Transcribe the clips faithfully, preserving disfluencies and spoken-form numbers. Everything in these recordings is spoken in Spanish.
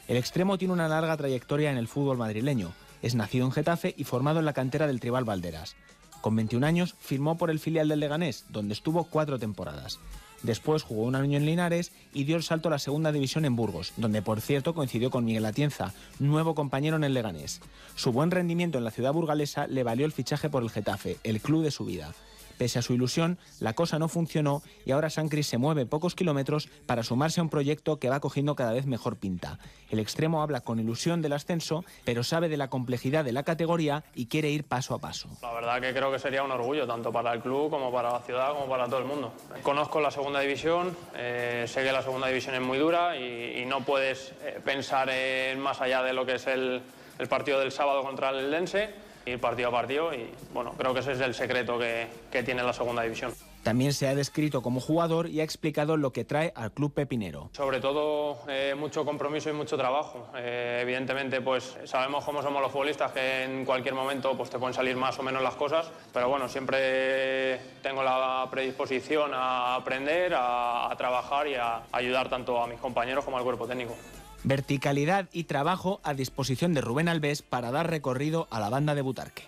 El extremo tiene una larga trayectoria en el fútbol madrileño. Es nacido en Getafe y formado en la cantera del Tribal Valderas. Con veintiún años firmó por el filial del Leganés, donde estuvo cuatro temporadas. Después jugó un año en Linares y dio el salto a la segunda división en Burgos, donde por cierto coincidió con Miguel Atienza, nuevo compañero en el Leganés. Su buen rendimiento en la ciudad burgalesa le valió el fichaje por el Getafe, el club de su vida. Pese a su ilusión, la cosa no funcionó y ahora Sancris se mueve pocos kilómetros para sumarse a un proyecto que va cogiendo cada vez mejor pinta. El extremo habla con ilusión del ascenso, pero sabe de la complejidad de la categoría y quiere ir paso a paso. La verdad que creo que sería un orgullo, tanto para el club como para la ciudad, como para todo el mundo. Conozco la segunda división, eh, sé que la segunda división es muy dura y, y no puedes eh, pensar en más allá de lo que es el, el partido del sábado contra el Eldense, ir partido a partido y bueno, creo que ese es el secreto que, que tiene la segunda división. También se ha descrito como jugador y ha explicado lo que trae al club pepinero. Sobre todo eh, mucho compromiso y mucho trabajo. Eh, evidentemente pues sabemos cómo somos los futbolistas, que en cualquier momento pues te pueden salir más o menos las cosas, pero bueno, siempre tengo la predisposición a aprender, a, a trabajar y a ayudar tanto a mis compañeros como al cuerpo técnico. Verticalidad y trabajo a disposición de Rubén Alves para dar recorrido a la banda de Butarque.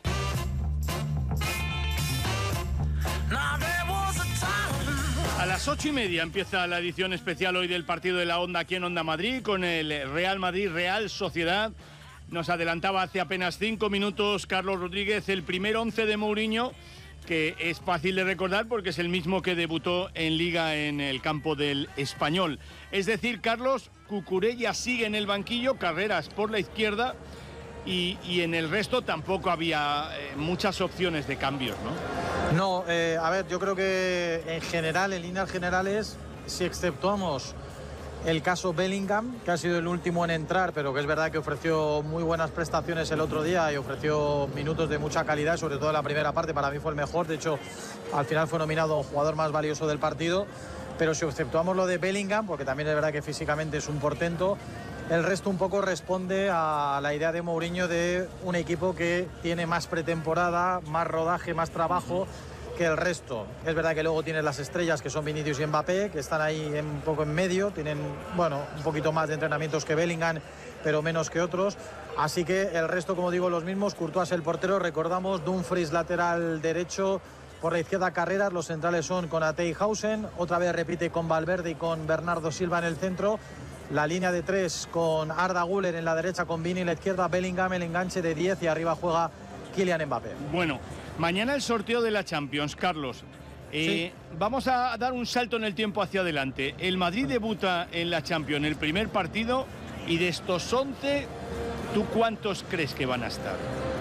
A las ocho y media empieza la edición especial hoy del partido de la Onda aquí en Onda Madrid con el Real Madrid Real Sociedad. Nos adelantaba hace apenas cinco minutos Carlos Rodríguez el primer once de Mourinho, que es fácil de recordar porque es el mismo que debutó en Liga en el campo del Español. Es decir, Carlos, Cucurella sigue en el banquillo, Carreras por la izquierda y, y en el resto tampoco había eh, muchas opciones de cambios, ¿no? No, eh, a ver, yo creo que en general, en líneas generales, si exceptuamos el caso Bellingham, que ha sido el último en entrar, pero que es verdad que ofreció muy buenas prestaciones el otro día y ofreció minutos de mucha calidad, sobre todo en la primera parte, para mí fue el mejor. De hecho, al final fue nominado jugador más valioso del partido. Pero si exceptuamos lo de Bellingham, porque también es verdad que físicamente es un portento, el resto un poco responde a la idea de Mourinho de un equipo que tiene más pretemporada, más rodaje, más trabajo que el resto. Es verdad que luego tienes las estrellas que son Vinicius y Mbappé, que están ahí un poco en medio, tienen, bueno, un poquito más de entrenamientos que Bellingham, pero menos que otros. Así que el resto, como digo, los mismos. Courtois el portero, recordamos, Dumfries lateral derecho, por la izquierda Carreras, los centrales son Konaté y Hausen, otra vez repite con Valverde y con Bernardo Silva en el centro. La línea de tres con Arda Güler en la derecha, con Vini en la izquierda, Bellingham el enganche de diez y arriba juega Kylian Mbappé. Bueno, mañana el sorteo de la Champions, Carlos. Eh, sí. Vamos a dar un salto en el tiempo hacia adelante. El Madrid debuta en la Champions el primer partido y de estos once, ¿tú cuántos crees que van a estar?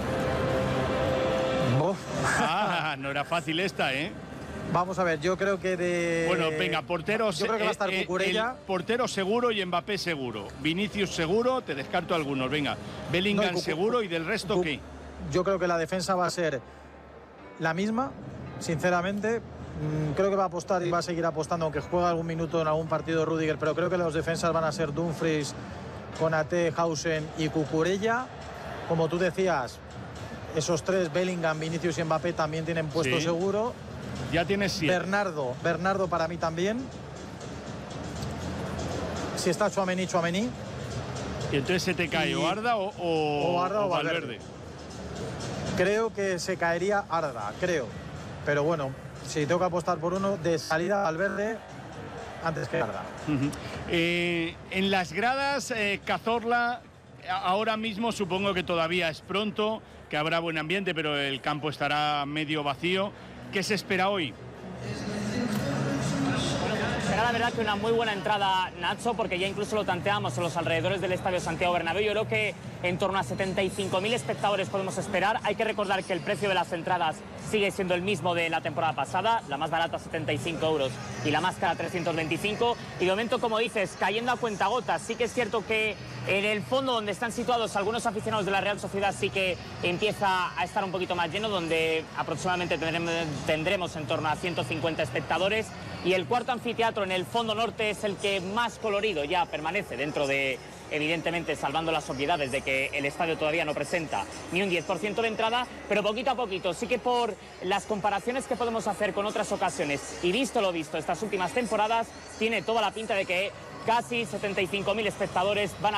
Oh. Ah, no era fácil esta, ¿eh? Vamos a ver, yo creo que de... Bueno, venga, porteros... Yo creo que va a estar eh, Cucurella. Portero seguro y Mbappé seguro. Vinicius seguro, te descarto algunos, venga. Bellingham no, seguro y del resto, Cuc ¿qué? Yo creo que la defensa va a ser la misma, sinceramente. Creo que va a apostar y va a seguir apostando, aunque juega algún minuto en algún partido Rüdiger, pero creo que los defensas van a ser Dumfries, Konaté, Hausen y Cucurella. Como tú decías, esos tres, Bellingham, Vinicius y Mbappé, también tienen puesto sí. seguro. Ya tienes siete. Bernardo, Bernardo para mí también. Si está Tchouaméni, Tchouaméni. Y entonces se te cae y... o Arda o, o, o, Arda o, o Valverde. Valverde. Creo que se caería Arda, creo. Pero bueno, si tengo que apostar por uno, de salida Valverde antes que Arda. Uh-huh. eh, en las gradas, eh, Cazorla, ahora mismo supongo que todavía es pronto, que habrá buen ambiente, pero el campo estará medio vacío. ¿Qué se espera hoy? Será la verdad que una muy buena entrada, Nacho, porque ya incluso lo tanteamos en los alrededores del Estadio Santiago Bernabéu. Yo creo que en torno a setenta y cinco mil espectadores podemos esperar. Hay que recordar que el precio de las entradas sigue siendo el mismo de la temporada pasada, la más barata setenta y cinco euros y la más cara trescientos veinticinco. Y de momento, como dices, cayendo a cuentagotas. Sí que es cierto que en el fondo donde están situados algunos aficionados de la Real Sociedad sí que empieza a estar un poquito más lleno, donde aproximadamente tendremos, tendremos en torno a ciento cincuenta espectadores. Y el cuarto anfiteatro en el fondo norte es el que más colorido ya permanece dentro de, evidentemente, salvando las obviedades de que el estadio todavía no presenta ni un diez por ciento de entrada, pero poquito a poquito, sí que por las comparaciones que podemos hacer con otras ocasiones y visto lo visto estas últimas temporadas, tiene toda la pinta de que casi setenta y cinco mil espectadores van a